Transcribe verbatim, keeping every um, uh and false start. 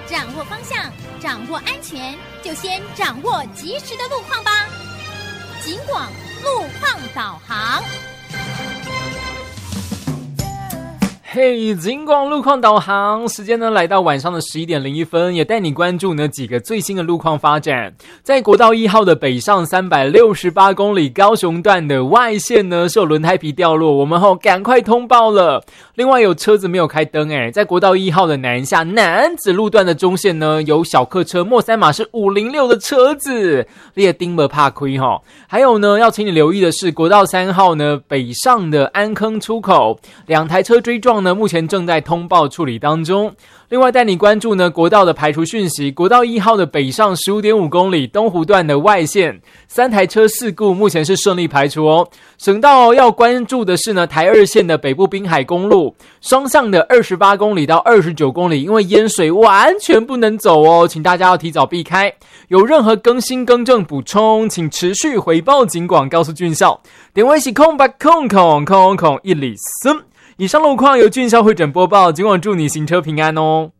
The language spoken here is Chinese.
掌握方向，掌握安全，就先掌握及时的路况吧。警广路况导航。 嘿，警广路况导航时间呢，来到晚上的十一点零一分，也带你关注呢几个最新的路况发展。在国道一号的北上三百六十八公里高雄段的外线呢，是有轮胎皮掉落，我们后赶快通报了。另外有车子没有开灯诶，在国道一号的南下南子路段的中线呢，有小客车末三码是五零六的车子，你也丁不怕亏齁。还有呢，要请你留意的是国道三号呢北上的安坑出口，两台车追撞呢，目前正在通报处理当中。另外带你关注呢国道的排除讯息，国道一号的北上 十五点五公里东湖段的外线三台车事故目前是顺利排除哦。省道要关注的是呢台二线的北部滨海公路双向的二十八公里到二十九公里，因为淹水完全不能走哦，请大家要提早避开。有任何更新更正补充，请持续回报警广告诉俊孝，点位是空白空空空空一里森。以上路况由俊孝会诊播报，今晚祝你行车平安哦。